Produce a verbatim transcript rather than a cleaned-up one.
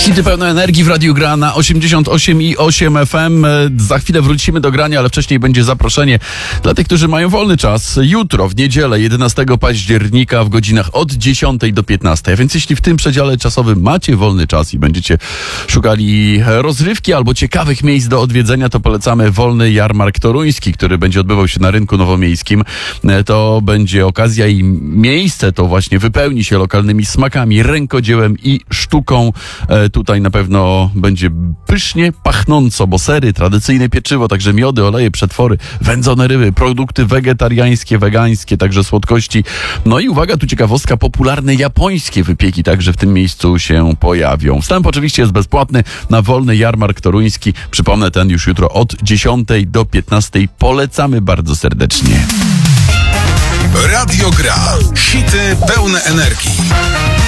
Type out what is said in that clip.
Hity pełne energii w Radiu Gra na osiemdziesiąt osiem i osiem F M. Za chwilę wrócimy do grania, ale wcześniej będzie zaproszenie dla tych, którzy mają wolny czas. Jutro, w niedzielę, jedenastego października w godzinach od dziesiątej do piętnastej. A więc jeśli w tym przedziale czasowym macie wolny czas i będziecie szukali rozrywki albo ciekawych miejsc do odwiedzenia, to polecamy Wolny Jarmark Toruński, który będzie odbywał się na Rynku Nowomiejskim. To będzie okazja i miejsce to właśnie wypełni się lokalnymi smakami, rękodziełem i sztuką. Tutaj na pewno będzie pysznie pachnąco, bo sery, tradycyjne pieczywo, także miody, oleje, przetwory, wędzone ryby, produkty wegetariańskie, wegańskie, także słodkości. No i uwaga, tu ciekawostka, popularne japońskie wypieki także w tym miejscu się pojawią. Wstęp oczywiście jest bezpłatny na Wolny Jarmark Toruński. Przypomnę, ten już jutro od dziesiątej do piętnastej. Polecamy bardzo serdecznie. Radio Gra. Hity pełne energii.